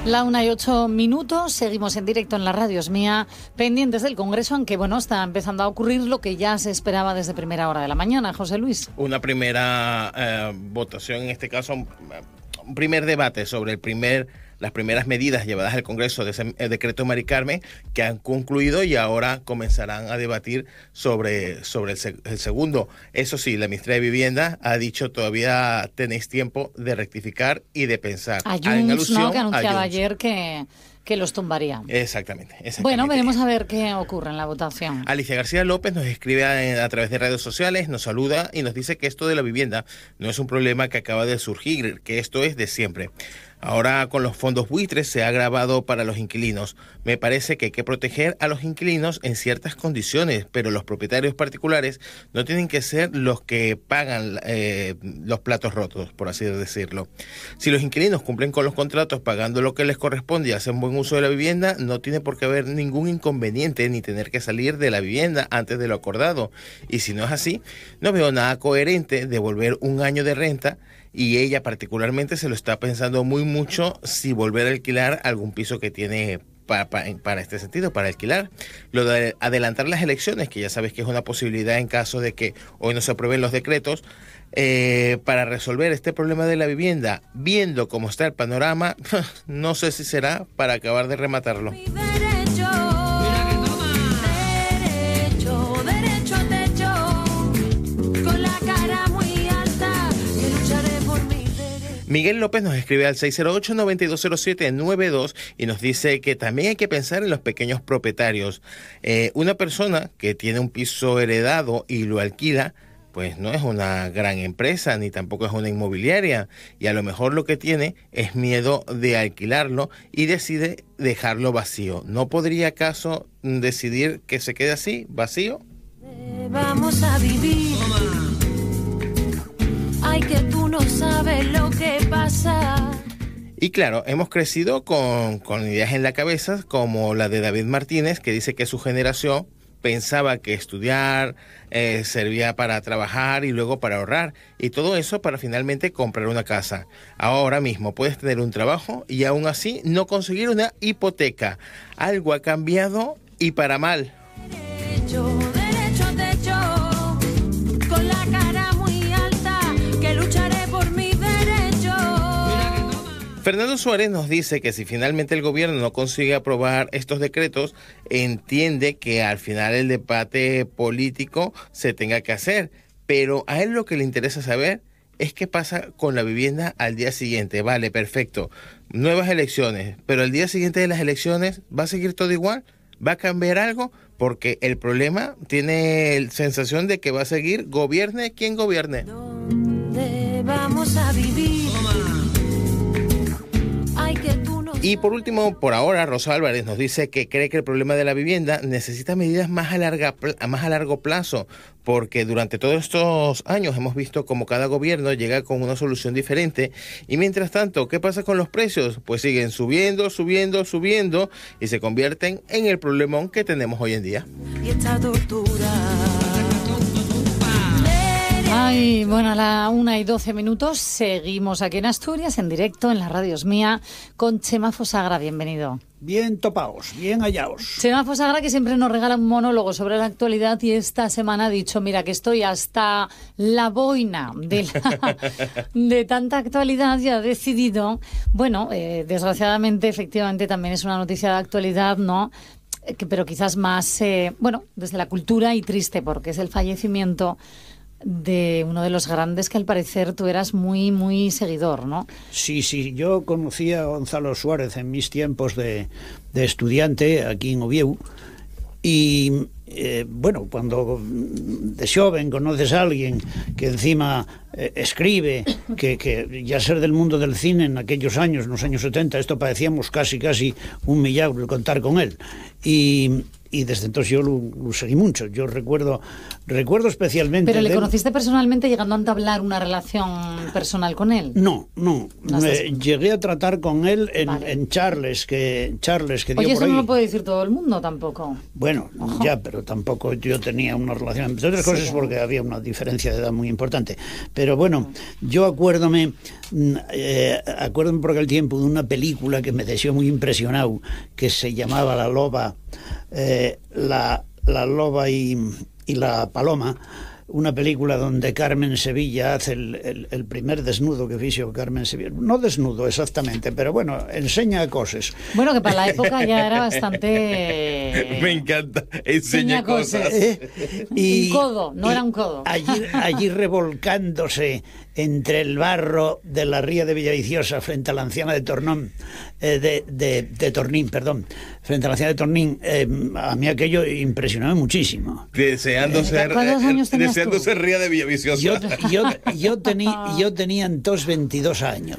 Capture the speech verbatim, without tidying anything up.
La una y ocho minutos, seguimos en directo en la Radio Es Mía, pendientes del Congreso, aunque bueno, está empezando a ocurrir lo que ya se esperaba desde primera hora de la mañana. José Luis. Una primera eh, votación, en este caso, un primer debate sobre el primer... las primeras medidas llevadas al Congreso de ese el decreto Mari Carmen, que han concluido y ahora comenzarán a debatir sobre, sobre el, seg el segundo. Eso sí, la ministra de Vivienda ha dicho todavía tenéis tiempo de rectificar y de pensar. A Junts, ¿no? Que anunciaba ayer que, que los tumbaría. Exactamente, exactamente. Bueno, veremos a ver qué ocurre en la votación. Alicia García López nos escribe a, a través de redes sociales, nos saluda y nos dice que esto de la vivienda no es un problema que acaba de surgir, que esto es de siempre. Ahora con los fondos buitres se ha agravado para los inquilinos. Me parece que hay que proteger a los inquilinos en ciertas condiciones, pero los propietarios particulares no tienen que ser los que pagan eh, los platos rotos, por así decirlo. Si los inquilinos cumplen con los contratos pagando lo que les corresponde y hacen buen uso de la vivienda, no tiene por qué haber ningún inconveniente ni tener que salir de la vivienda antes de lo acordado. Y si no es así, no veo nada coherente devolver un año de renta. Y ella particularmente se lo está pensando muy mucho si volver a alquilar algún piso que tiene para, para, para este sentido, para alquilar. Lo de adelantar las elecciones, que ya sabes que es una posibilidad en caso de que hoy no se aprueben los decretos, eh, para resolver este problema de la vivienda, viendo cómo está el panorama, no sé si será para acabar de rematarlo. Miguel López nos escribe al seis cero ocho, nueve dos cero siete, nueve dos y nos dice que también hay que pensar en los pequeños propietarios. Eh, una persona que tiene un piso heredado y lo alquila, pues no es una gran empresa ni tampoco es una inmobiliaria y a lo mejor lo que tiene es miedo de alquilarlo y decide dejarlo vacío. ¿No podría acaso decidir que se quede así, vacío? Vamos a vivir. Ay, que tú no sabes lo que pasa. Y claro, hemos crecido con, con ideas en la cabeza como la de David Martínez, que dice que su generación pensaba que estudiar eh, servía para trabajar y luego para ahorrar, y todo eso para finalmente comprar una casa. Ahora mismo puedes tener un trabajo y aún así no conseguir una hipoteca. Algo ha cambiado y para mal. Derecho, derecho, derecho, con la cara muy alta, que lucharé por mi derecho. Fernando Suárez nos dice que si finalmente el gobierno no consigue aprobar estos decretos, entiende que al final el debate político se tenga que hacer, pero a él lo que le interesa saber es qué pasa con la vivienda al día siguiente. Vale, perfecto, nuevas elecciones, pero al día siguiente de las elecciones ¿va a seguir todo igual? ¿Va a cambiar algo? Porque el problema tiene la sensación de que va a seguir gobierne quien gobierne. ¿Dónde vamos a vivir? Y por último, por ahora, Rosa Álvarez nos dice que cree que el problema de la vivienda necesita medidas más a, larga, más a largo plazo, porque durante todos estos años hemos visto como cada gobierno llega con una solución diferente y mientras tanto, ¿qué pasa con los precios? Pues siguen subiendo, subiendo, subiendo y se convierten en el problemón que tenemos hoy en día. Y esta tortura. Ay, bueno, a la una y doce minutos seguimos aquí en Asturias, en directo, en la Radio Es Mía, con Chema Fosagra. Bienvenido. Bien topaos, bien hallaos. Chema Fosagra, que siempre nos regala un monólogo sobre la actualidad y esta semana ha dicho, mira, que estoy hasta la boina de, la, de tanta actualidad y ha decidido, bueno, eh, desgraciadamente, efectivamente, también es una noticia de actualidad, ¿no?, que, pero quizás más, eh, bueno, desde la cultura y triste, porque es el fallecimiento de uno de los grandes que al parecer tú eras muy, muy seguidor, ¿no? Sí, sí, yo conocí a Gonzalo Suárez en mis tiempos de, de estudiante aquí en Oviedo y, eh, bueno, cuando de joven conoces a alguien que encima eh, escribe, que, que ya ser del mundo del cine en aquellos años, en los años setenta, esto parecíamos casi, casi un milagro contar con él. Y... y desde entonces yo lo, lo seguí mucho. Yo recuerdo recuerdo especialmente... ¿Pero le de... conociste personalmente llegando a entablar una relación personal con él? No, no. no Me, llegué a tratar con él en, vale. en Charles, que Charles que dio Oye, por eso ahí. no lo puede decir todo el mundo tampoco. Bueno, Ojo. ya, pero tampoco yo tenía una relación, entre otras cosas Sí, porque había una diferencia de edad muy importante. Pero bueno, yo acuérdome, eh, acuérdome por aquel tiempo de una película que me dejó muy impresionado, que se llamaba La Loba, eh, la, la Loba y, y la Paloma, una película donde Carmen Sevilla hace el, el, el primer desnudo que hizo Carmen Sevilla. No desnudo exactamente, pero bueno, enseña cosas. Bueno, que para la época ya era bastante... Me encanta, Enseña enseña cosas. cosas. ¿Eh? Y, Un codo, no y era un codo. Allí, allí revolcándose entre el barro de la ría de Villaviciosa frente a la anciana de Tornón, eh, de, de, de Tornín, perdón, frente a la anciana de Tornín, eh, a mí aquello impresionaba muchísimo. Deseando ser, ¿Cuántos años tenías deseando tú? ser ría de Villaviciosa. Yo, yo, yo, tení, yo tenía entonces veintidós años.